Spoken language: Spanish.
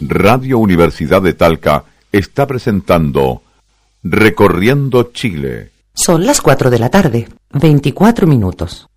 Radio Universidad de Talca está presentando Recorriendo Chile. Son las 4 de la tarde, 24 minutos.